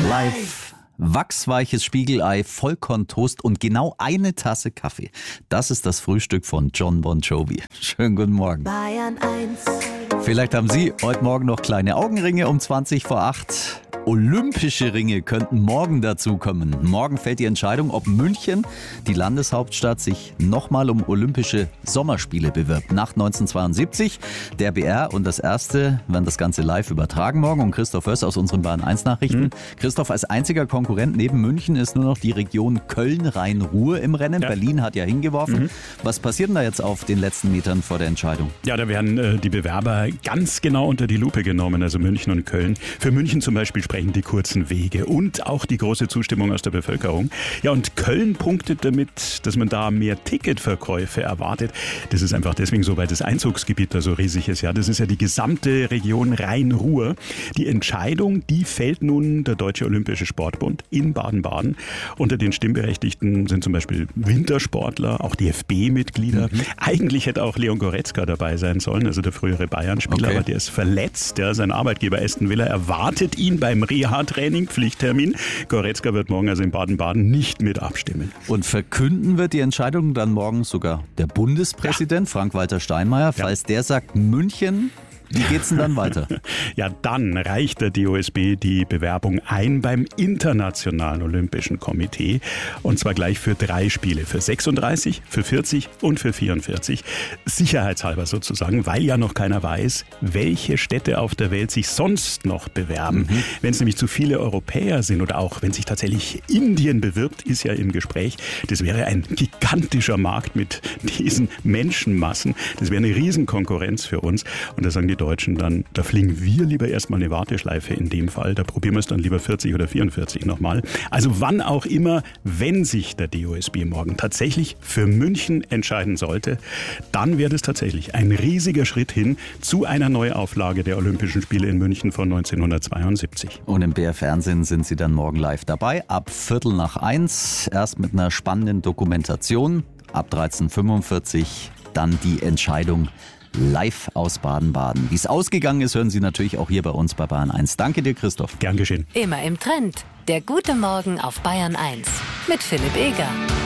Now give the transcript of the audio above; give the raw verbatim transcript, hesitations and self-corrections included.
Live. Wachsweiches Spiegelei, Vollkorntoast und genau eine Tasse Kaffee. Das ist das Frühstück von Jon Bon Jovi. Schönen guten Morgen. Bayern eins. Vielleicht haben Sie heute Morgen noch kleine Augenringe um zwanzig vor acht. Olympische Ringe könnten morgen dazukommen. Morgen fällt die Entscheidung, ob München, die Landeshauptstadt, sich nochmal um Olympische Sommerspiele bewirbt. Nach neunzehnhundertzweiundsiebzig. Der B R und das Erste werden das Ganze live übertragen morgen. Und Christoph Höss aus unseren Bayern eins Nachrichten. Mhm. Christoph, als einziger Konkurrent neben München ist nur noch die Region Köln-Rhein-Ruhr im Rennen. Ja. Berlin hat ja hingeworfen. Mhm. Was passiert denn da jetzt auf den letzten Metern vor der Entscheidung? Ja, da werden äh, die Bewerber ganz genau unter die Lupe genommen, also München und Köln. Für München zum Beispiel sprechen die kurzen Wege und auch die große Zustimmung aus der Bevölkerung. Ja, und Köln punktet damit, dass man da mehr Ticketverkäufe erwartet. Das ist einfach deswegen so, weil das Einzugsgebiet da so riesig ist. Ja, das ist ja die gesamte Region Rhein-Ruhr. Die Entscheidung, die fällt nun der Deutsche Olympische Sportbund in Baden-Baden. Unter den Stimmberechtigten sind zum Beispiel Wintersportler, auch D F B-Mitglieder. Mhm. Eigentlich hätte auch Leon Goretzka dabei sein sollen, also der frühere Bayern-Spieler, okay. Aber der ist verletzt. Ja, sein Arbeitgeber Aston Villa erwartet ihn beim Reha-Training, Pflichttermin. Goretzka wird morgen also in Baden-Baden nicht mit abstimmen. Und verkünden wird die Entscheidung dann morgen sogar der Bundespräsident, ja. Frank-Walter Steinmeier. Falls ja. der sagt, München... Wie geht's denn dann weiter? Ja, dann reicht der D O S B die Bewerbung ein beim Internationalen Olympischen Komitee. Und zwar gleich für drei Spiele. Für sechsunddreißig, für vierzig und für vierundvierzig. Sicherheitshalber sozusagen, weil ja noch keiner weiß, welche Städte auf der Welt sich sonst noch bewerben. Mhm. Wenn es nämlich zu viele Europäer sind oder auch wenn sich tatsächlich Indien bewirbt, ist ja im Gespräch. Das wäre ein gigantischer Markt mit diesen Menschenmassen. Das wäre eine Riesenkonkurrenz für uns. Und da sagen die Deutschen dann, da fliegen wir lieber erstmal eine Warteschleife in dem Fall. Da probieren wir es dann lieber vierzig oder vierundvierzig nochmal. Also wann auch immer, wenn sich der D O S B morgen tatsächlich für München entscheiden sollte, dann wäre das tatsächlich ein riesiger Schritt hin zu einer Neuauflage der Olympischen Spiele in München von neunzehnhundertzweiundsiebzig. Und im B R-Fernsehen sind Sie dann morgen live dabei. Ab Viertel nach eins, erst mit einer spannenden Dokumentation. Ab dreizehn Uhr fünfundvierzig dann die Entscheidung live aus Baden-Baden. Wie es ausgegangen ist, hören Sie natürlich auch hier bei uns bei Bayern eins. Danke dir, Christoph. Gern geschehen. Immer im Trend. Der gute Morgen auf Bayern eins mit Philipp Eger.